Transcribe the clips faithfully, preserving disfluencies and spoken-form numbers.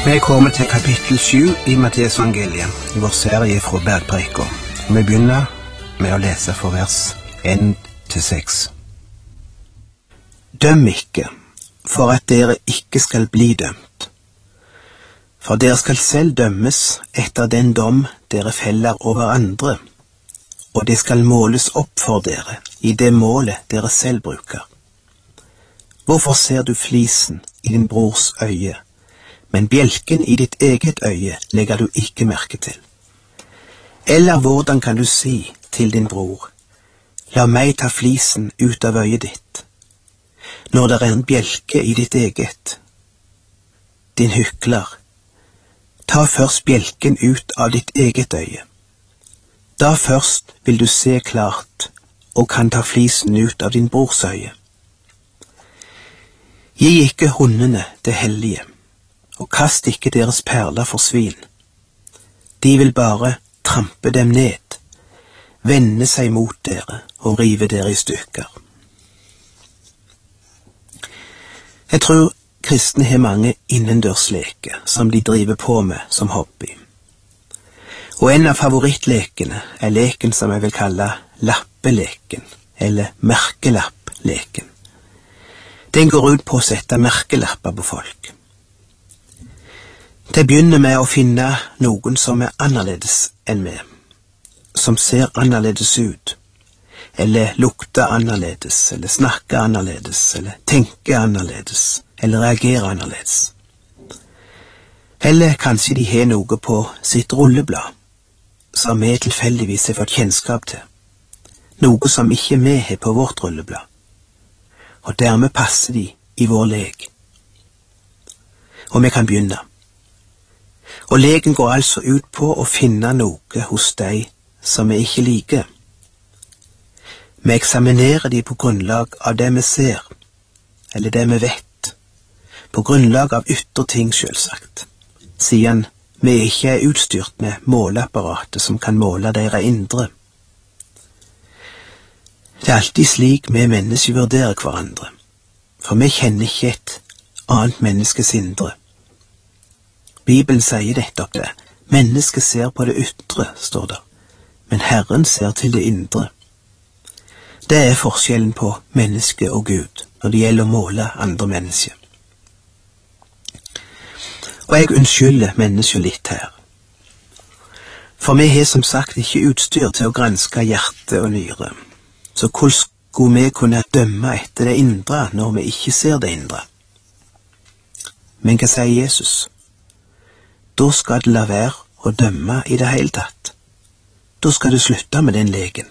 Vi er kommet til kapittel sju i Matteus evangeliet, i vår serie fra Bergpreka. Vi begynner med å lese fra vers én til seks. Døm ikke, for at dere ikke skal bli dømt. For dere skal selv dømmes etter den dom dere feller over andre, og det skal måles opp for dere i det målet dere selv bruker. Hvorfor ser du flisen i din brors øye, men bjelken i ditt eget øye legger du ikke merke til? Eller hvordan kan du si til din bror, la meg ta flisen ut av øyet ditt, når det er en bjelke i ditt eget? Din hykler, ta først bjelken ut av ditt eget øye. Da først vil du se klart og kan ta flisen ut av din brors øye. Gi ikke hundene det hellige, og kast ikke deres perler for svin. De vil bare trampe dem ned, vende seg mot dere og rive dere i stykker. Jeg tror kristne har mange innendørsleker som de driver på med som hobby. Og en av favorittlekene er leken som jeg vil kalle lappeleken, eller merkelappleken. Den går ut på å sette merkelapper på folk. Det begynner med å finne noen som er annerledes enn meg, som ser annerledes ut, eller lukter annerledes, eller snakker annerledes, eller tenker annerledes, eller reagerer annerledes. Eller kanskje de har noe på sitt rulleblad, som vi tilfeldigvis har fått kjennskap til, noe som ikke vi har på vårt rulleblad, og dermed passer de i vår lek. Og vi kan begynne. Og leken går altså ut på å finne noe hos deg som vi ikke liker. Vi eksaminerer de på grunnlag av det vi ser, eller det vi vet, på grunnlag av ytre ting selvsagt, siden vi ikke er utstyrt med måleapparatet som kan måle deres indre. Det er alltid slik vi mennesker vurderer hverandre, for vi kjenner ikke et annet menneskes indre. Bibelen sier nettopp det. Mennesket ser på det ytre, står det, men Herren ser til det indre. Det er forskjellen på menneske og Gud når det gjelder å måle andre mennesker. Og jeg unnskylder mennesker litt her. For vi har som sagt ikke utstyr til å granske hjerte og nyre. Så hvordan skulle vi kunne dømme etter det indre når vi ikke ser det indre? Men hva sier Jesus? Da skal du la være å dømme i det hele tatt. Da skal du slutte med den leken.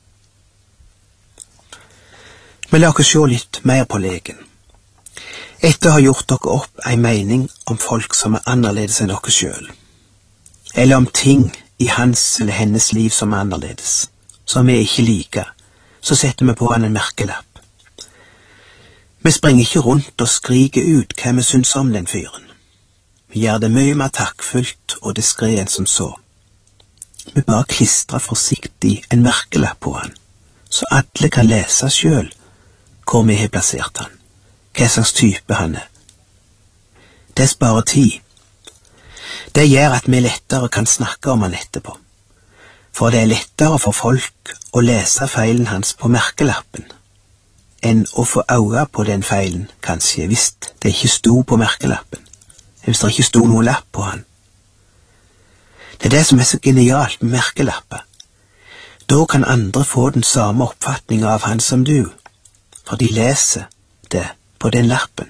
Men la oss se litt mer på leken. Etter å ha gjort dere opp en mening om folk som er annerledes enn dere selv, eller om ting i hans eller hennes liv som er annerledes, som vi ikke liker, så setter vi på han en merkelapp. Vi springer ikke rundt og skriker ut hva vi syns om den fyren. Vi gjør det mye mer takkfullt og diskret enn som så. Vi bare klistrer forsiktig en merkelapp på han, så alle kan lese selv hvor vi har plassert han, hva slags type han er. Det sparer tid. Det gjør at vi lettere kan snakke om han etterpå, for det er lettere for folk å lese feilen hans på merkelappen, enn å få øye på den feilen, kanskje, hvis det ikke sto på merkelappen, hvis det ikke sto noe lapp på han. Det er det som er så genialt med merkelapper. Da kan andre få den samme oppfatningen av han som du, for de leser det på den lappen.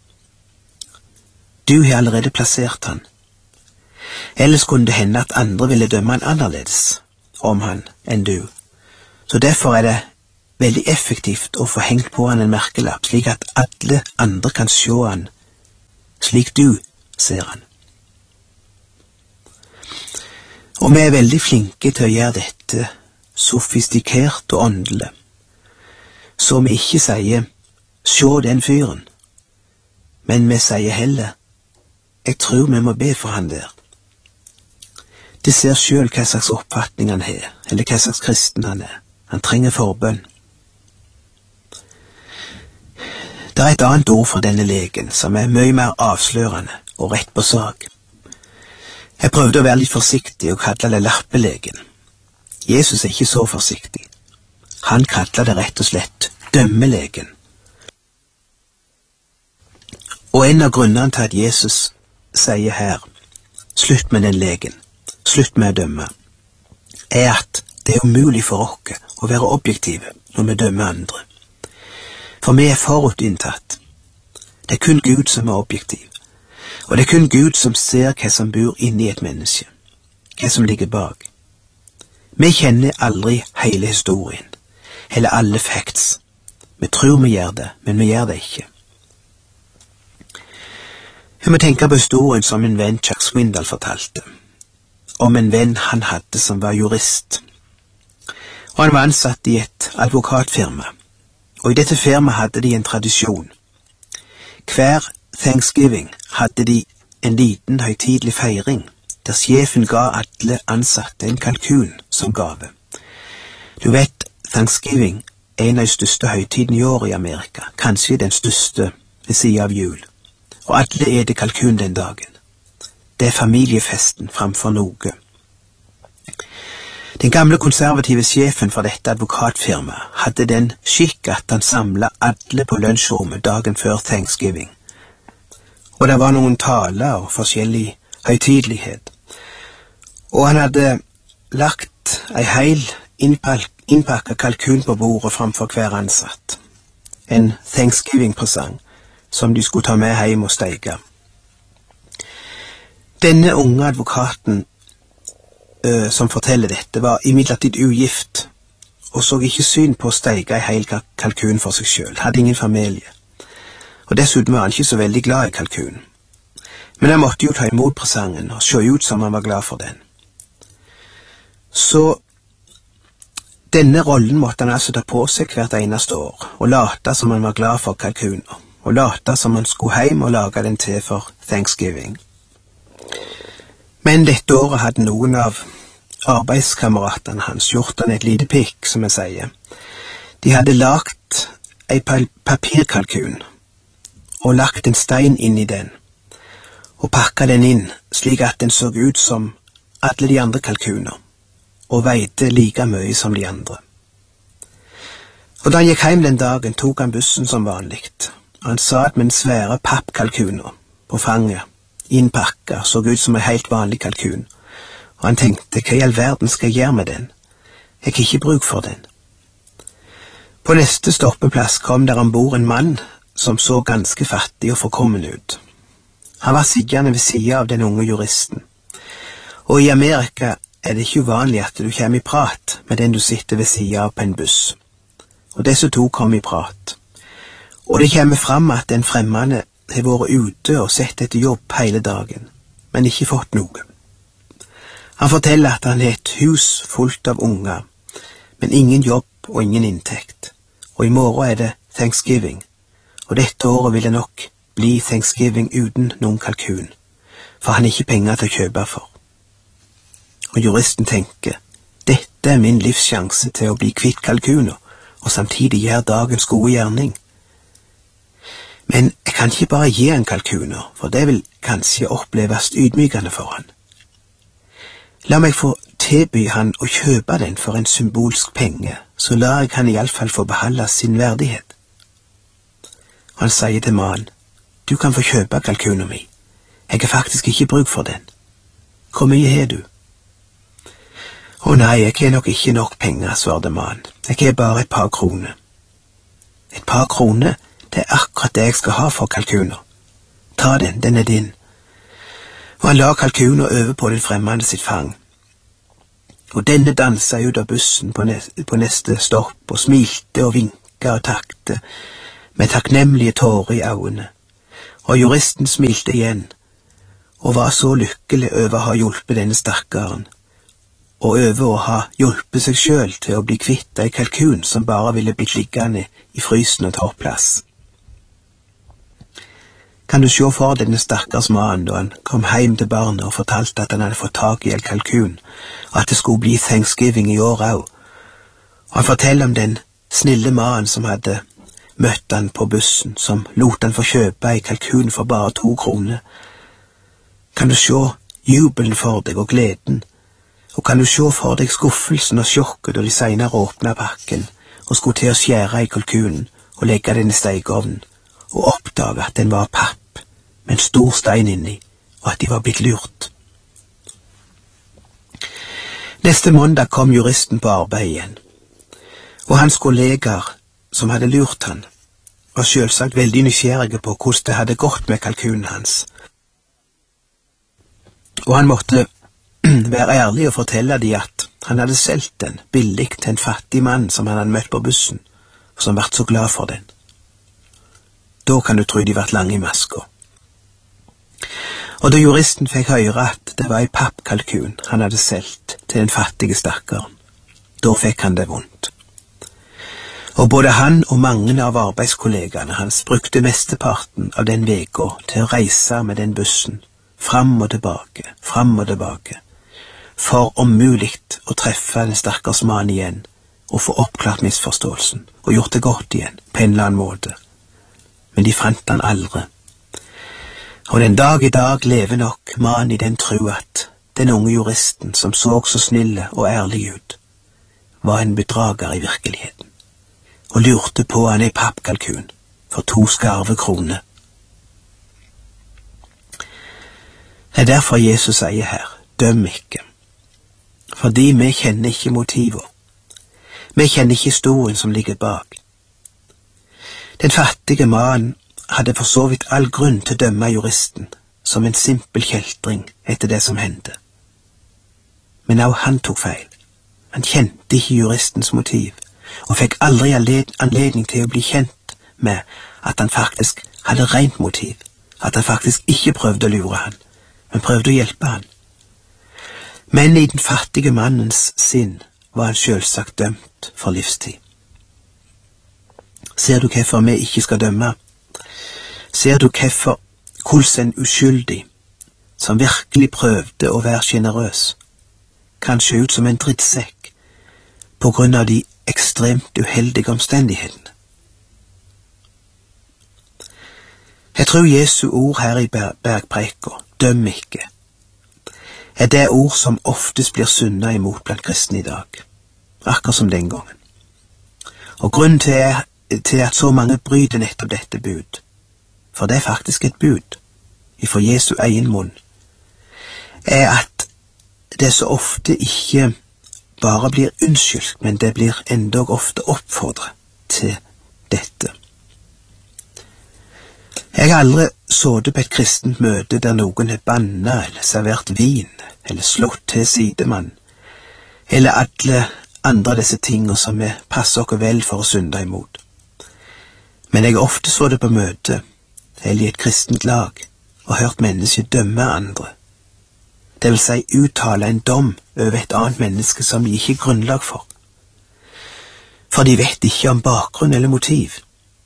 Du har allerede plassert han. Ellers kunne det hende at andre ville dømme han annerledes om han enn du. Så derfor er det veldig effektivt å få hengt på han en merkelapp, slik at alle andre kan se han slik du ser han. Og vi er veldig flinke til å gjøre dette sofistikert og åndelig, så vi ikke sier «se den fyren», men vi sier heller «jeg tror vi må be for han der». Det ser selv hva slags oppfatning han har, eller hva slags kristen han er. Han trenger forbønn. Det er et annet ord for denne leken som er mye mer avslørende og rett på sak. Jeg prøvde å være litt forsiktig og kalle det lappelegen. Jesus er ikke så forsiktig. Han kaller det rett og slett dømmelegen. Og en av grunnene til at Jesus sier her, slutt med den legen, slutt med å dømme, er at det er umulig for oss å være objektive når vi dømmer andre. For vi er forutinntatt. Det er kun Gud som er objektiv. Og det er kun Gud som ser hva som bor inni et menneske, hva som ligger bak. Vi kjenner aldri hele historien, eller alle facts. Vi tror vi gjør det, men vi gjør det ikke. Jeg må tenke på historien som en venn Chuck Swindoll fortalte, om en venn han hadde som var jurist. Og han var ansatt i et advokatfirma, og i dette firmaet hadde de en tradisjon. Hver Thanksgiving hadde de en liten høytidelig feiring, der sjefen ga alle ansatte en kalkun som gave. Du vet, Thanksgiving er en av de største høytidene i år i Amerika, kanskje den største ved siden av jul. Og alle eter kalkun den dagen. Det er familiefesten framfor noe. Den gamle konservative sjefen for dette advokatfirmaet hadde den skikk at han samlet alle på lunsjrommet dagen før Thanksgiving. Og det var noen taler og forskjellig høytidelighet. Og han hadde lagt ei heil innpakket kalkun på bordet framfor hver ansatt. En Thanksgiving-presang som de skulle ta med hjem og steike. Denne unge advokaten uh, som forteller dette, var imidlertid ugift, og så ikke syn på å steike ei heil kalkun for seg selv, hadde ingen familie. Og dessuten var han ikke så veldig glad i kalkun. Men han måtte jo ta imot presangen og se ut som han var glad for den. Så denne rollen måtte han altså ta på seg hvert eneste år, og late som han var glad for kalkuner, og late som han skulle hjem og lage den til for Thanksgiving. Men dette året hadde noen av arbeidskameratene hans gjort han et lite pikk, som jeg sier. De hadde lagt ei papirkalkun og lagt en stein inn i den, og pakket den inn slik at den så ut som alle de andre kalkuner, og veide like mye som de andre. Og da han gikk hjem den dagen, tok han bussen som vanligt, og han satt med en svære pappkalkuner på fanget, innpakket, så ut som en helt vanlig kalkun, og han tenkte, hva i all verden skal jeg gjøre med den? Jeg har ikke bruk for den. På neste stoppeplass kom der ombord en mann som så ganske fattig og forkommen ut. Han var sittende ved siden av den unge juristen. Og i Amerika er det ikke uvanlig at du kommer i prat med den du sitter ved siden av på en buss. Og disse to kom i prat. Og det kommer fram at den fremmede har vært ute og sett etter jobb hele dagen, men ikke fått noe. Han forteller at han har et hus fullt av unger, men ingen jobb og ingen inntekt. Og i morgen er det Thanksgiving, og dette året vil det nok bli Thanksgiving uten noen kalkun, for han har ikke penger til å kjøpe for. Og juristen tenker, dette er min livssjanse til å bli kvitt kalkuner, og samtidig gjøre dagens gode gjerning. Men jeg kan ikke bare gi han kalkuner, for det vil kanskje oppleves ydmykende for han. La meg få tilby han å kjøpe den for en symbolsk penge, så lar jeg han i alle fall få beholde sin verdighet. Han sier til mannen, du kan få kjøpe kalkunen min. Jeg har faktisk ikke bruk for den. Hvor mye har du? Å nei, jeg har nok ikke nok penger, svarte mannen. Jeg har bare et par kroner. Et par kroner? Det er akkurat det jeg skal ha for kalkuner. Ta den, den er din. Og han la kalkuner over på den fremmede sitt fang. Og denne danset ut av bussen på neste, på neste stopp, og smilte og vinket og takte, med takknemlige tårer i øynene. Og juristen smilte igjen, og var så lykkelig over å ha hjulpet denne stakkaren, og over å ha hjulpet seg selv til å bli kvitt ei kalkun som bare ville blitt liggende i frysen og ta opp plass. Kan du se for denne stakkars mannen da han kom hjem til barnet og fortalte at han hadde fått tak i en kalkun, og at det skulle bli Thanksgiving i år også. Og han forteller om den snille mannen som hadde møtt han på bussen, som lot han få kjøpe en kalkun for bare to kroner, kan du se jubelen for deg og gleden, og kan du se for deg skuffelsen og sjokket da de senere åpnet pakken og skulle til å skjære i kalkunen og legge den i stekeovnen, og oppdage at den var papp med en stor stein inni, og at de var blitt lurt. Neste måndag kom juristen på arbeid igjen, og hans kollegaer som hadde lurt han, var selvsagt veldig nysgjerrige på hvordan det hadde gått med kalkunen hans. Og han måtte være ærlig og fortelle de at han hadde solgt den billig til en fattig mann som han hadde møtt på bussen, og som vært så glad for den. Da kan du tro de vært lange i maska. Og da juristen fikk høre at det var ei pappkalkun han hadde solgt til den fattige stakkaren, da fikk han det vondt. Og både han og mange av arbeidskollegene hans brukte mesteparten av den veka til å reise med den bussen, fram og tilbake, fram og tilbake, for om mulig å treffe den stakkars mann igjen, og få oppklart misforståelsen, og gjort det godt igjen, på en eller annen måte. Men de fant han aldri. Og den dag i dag lever nok mannen i den tro at den unge juristen, som så så snille og ærlig ut, var en bedrager i virkeligheten, og lurte på han i pappkalkun for to skarve kroner. Det er derfor Jesus sier her, døm ikke, fordi vi kjenner ikke motivet. Vi kjenner ikke historien som ligger bak. Den fattige mannen hadde for så vidt all grunn til å dømme juristen som en simpel kjeltring etter det som hendte. Men også han tok feil. Han kjente ikke juristens motiv, og fikk aldri anledning til å bli kjent med at han faktisk hadde rent motiv, at han faktisk ikke prøvde å lure han, men prøvde å hjelpe han. Men i den fattige mannens sinn var han selvsagt dømt for livstid. Ser du hvorfor vi ikke skal dømme? Ser du hvorfor hvordan en uskyldig, som virkelig prøvde å være generøs, kan se ut som en drittsekk på grunn av de ekstremt uheldige omstendighetene? Jeg tror Jesu ord her i bergpreika, døm ikke, er det ord som oftest blir sunnet imot blant kristne i dag, akkurat som den gangen. Og grunnen til, er, til at så mange bryter nettopp dette bud, for det er faktisk et bud ifra Jesu egen munn, er at det så ofte ikke bare blir unnskyldt, men det blir endog ofte oppfordret til dette. Jeg har aldri sittet på et kristent møte der noen har bannet eller servert vin, eller slått til sidemann, eller alle andre av disse tingene som vi passer oss vel for å synde imot. Men jeg har ofte sittet på møte, eller i et kristent lag, og hørt mennesker dømme andre. Det vil si uttale en dom over et annet menneske som de ikke er grunnlag for. For de vet ikke om bakgrunn eller motiv.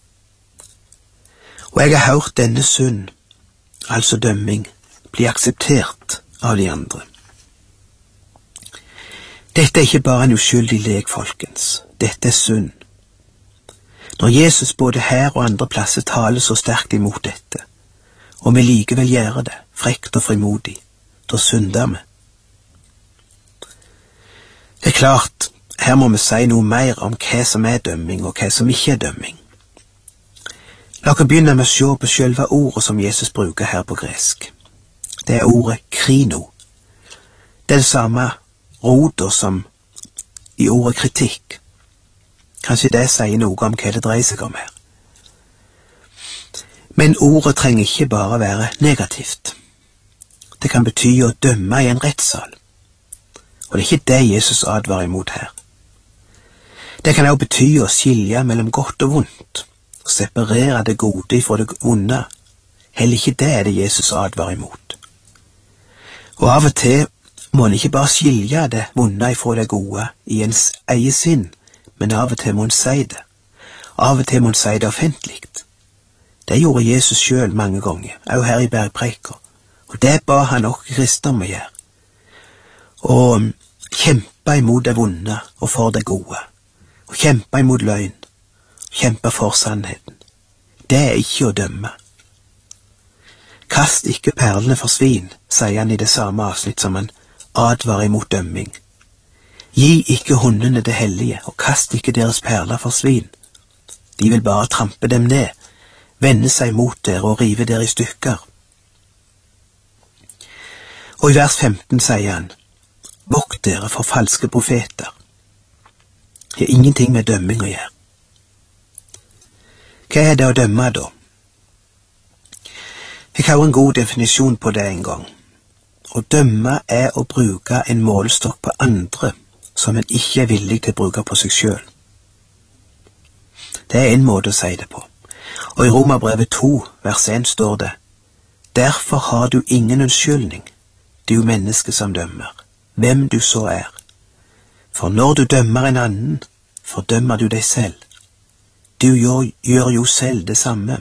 Og jeg har hørt denne synd, altså dømming, bli akseptert av de andre. Dette er ikke bare en uskyldig lek, folkens. Dette er synd. Når Jesus både her og andre plasser taler så sterkt imot dette, og vi likevel gjør det, frekt og frimodig, da synder vi. Det er klart, her må vi si noe mer om hva som er dømming, og hva som ikke er dømming. La oss begynne med å se på selve ordet som Jesus bruker her på gresk. Det er ordet krino. Det er det samme rodet som i ordet kritikk. Kanskje det sier noe om hva det dreier seg om her. Men ordet trenger ikke bare være negativt. Det kan bety å dømme i en rettssal. Og det er ikke det Jesus advarer imot her. Det kan også bety å skilje mellom godt og vondt, og separere det gode fra det vonde. Heller ikke det er det Jesus advarer imot. Og av og til må en ikke bare skilje det vonde fra det gode i ens eget sinn, men av og til må en si det. Av og til må en si det offentlig. Det gjorde Jesus selv mange ganger, også her i bergpreika, og det ba han også kristne om å gjøre. Og kjempe imot det vonde og for det gode, og kjempe imot løgn, og kjempe for sannheten. Det er ikke å dømme. Kast ikke perlene for svin, sier han i det samme avsnitt som han advarer imot dømming. Gi ikke hundene det hellige, og kast ikke deres perler for svin. De vil bare trampe dem ned, vende seg mot dere og rive dere i stykker. Og i vers femten sier han, vokt dere for falske profeter. Det har ingenting med dømming å gjøre. Hva er det å dømme da? Jeg har en god definisjon på det en gang. Å dømme er å bruke en målestokk på andre som en ikke er villig til å bruke på seg selv. Det er en måte å si det på. Og i Romerbrevet to, vers en står det, derfor har du ingen unnskyldning, du menneske som dømmer, hvem du så er. For når du dømmer en annen, fordømmer du deg selv. Du gjør, gjør jo selv det samme.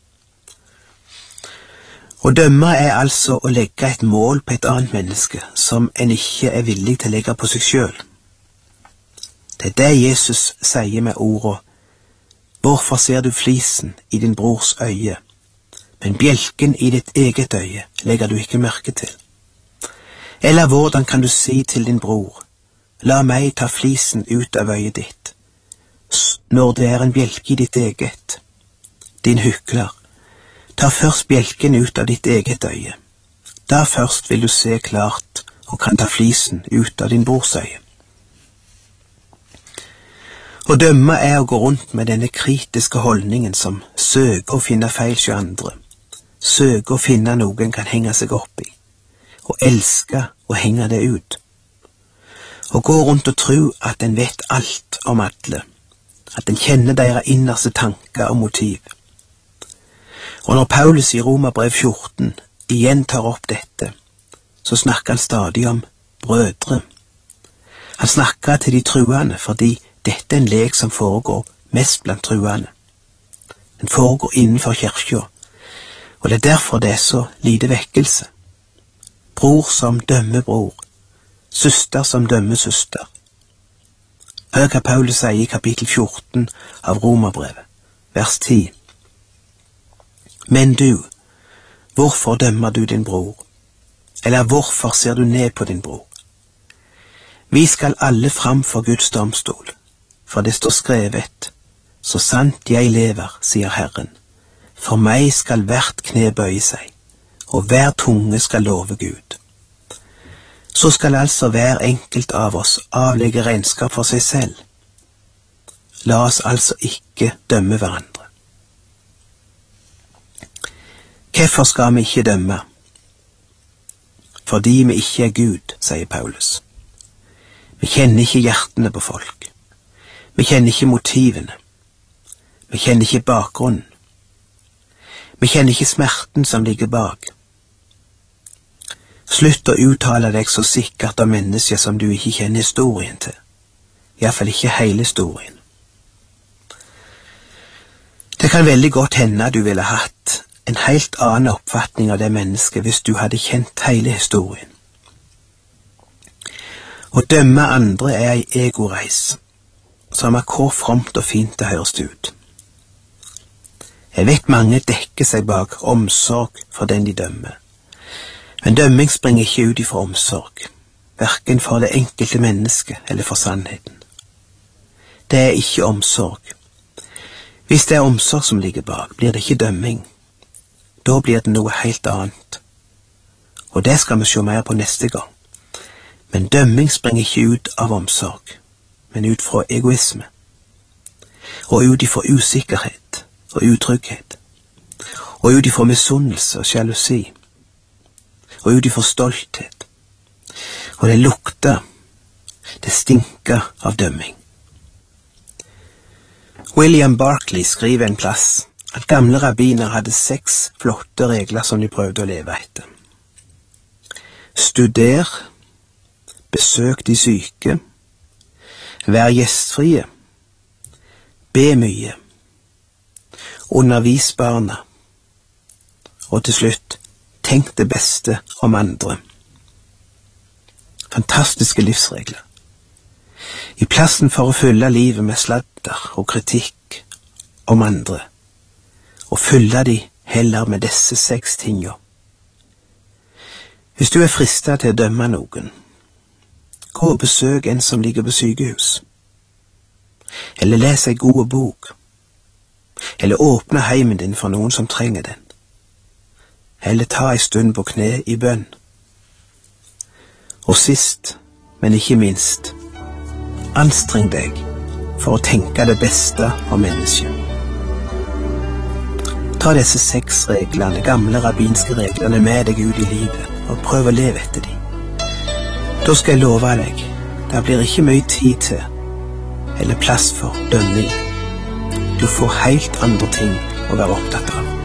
Å dømme er altså å legge et mål på et annet menneske som en ikke er villig til å legge på seg selv. Det er det Jesus sier med ordene, hvorfor ser du flisen i din brors øye, men bjelken i ditt eget øye legger du ikke merke til? Eller hvordan kan du si til din bror, la meg ta flisen ut av øyet ditt, når det er en bjelke i ditt eget? Din hykler, ta først bjelken ut av ditt eget øye. Da først vil du se klart og kan ta flisen ut av din brors øye. Å dømme er å gå rundt med denne kritiske holdningen som søker å finne feil hos andre, søker å finne noen kan henge seg opp i, og elske å henge det ut. Å gå rundt og tro at en vet alt om alle, at en kjenner deres innerste tanker og motiv. Og når Paulus i Romerbrev fjorten igjen tar opp dette, så snakker han stadig om brødre. Han snakker til de truende fordi dette er en lek som foregår mest blant truende. Den foregår innenfor kirka, og det er derfor det er så lite vekkelse. Bror som dømmer bror, søster som dømmer søster. Hør hva Paulus sier i kapittel fjorten av Romerbrevet, vers ti. Men du, hvorfor dømmer du din bror? Eller hvorfor ser du ned på din bror? Vi skal alle fram for Guds domstol, for det står skrevet, så sant jeg lever, sier Herren, for meg skal hvert kne bøye seg, og hver tunge skal love Gud. Så skal altså hver enkelt av oss avlegge regnskap for seg selv. La oss altså ikke dømme hverandre. Hvorfor skal vi ikke dømme? Fordi vi ikke er Gud, sier Paulus. Vi kjenner ikke hjertene på folk. Vi kjenner ikke motivene. Vi kjenner ikke bakgrunnen. Vi kjenner ikke smerten som ligger bak. Slutt å uttale deg så sikkert om mennesker som du ikke kjenner historien til. I hvert fall ikke hele historien. Det kan veldig godt hende du ville hatt en helt annen oppfatning av det mennesket hvis du hadde kjent hele historien. Å dømme andre er ei egoreis, som er hvor fromt og fint det høres ut. Jeg vet mange dekker seg bak omsorg for den de dømmer, men dømming springer ikke ut ifra omsorg, hverken for det enkelte mennesket eller for sannheten. Det er ikke omsorg. Hvis det er omsorg som ligger bak, blir det ikke dømming. Da blir det noe helt annet. Og det skal vi se mer på neste gang. Men dømming springer ikke ut av omsorg, men ut fra egoisme, og ut ifra usikkerhet og utrygghet, og ut ifra misunnelse og sjalusi, og ut ifra stolthet. Og det lukter, det stinker av dømming. William Barclay skriver en plass at gamle rabbiner hadde seks flotte regler som de prøvde å leve etter. Studer, besøk de syke, vær gjestfrie, be mye, undervis barna, og til slutt, tenk det beste om andre. Fantastiske livsregler. I plassen for å fylle livet med sladder og kritikk om andre, og fylle de heller med disse seks tingene. Hvis du er fristet til å dømme noen, gå og besøk en som ligger på sykehus. Eller les en god bok. Eller åpne heimen din for noen som trenger den. Eller ta en stund på kne i bønn. Og sist, men ikke minst, anstreng deg for å tenke det beste om mennesket. Ta disse seks reglene, gamle rabbinske reglene, med deg ut i livet, og prøv å leve etter dem. Da skal jeg love deg, det blir ikke mye tid til, eller plass for dømming. Du får helt andre ting å være opptatt av.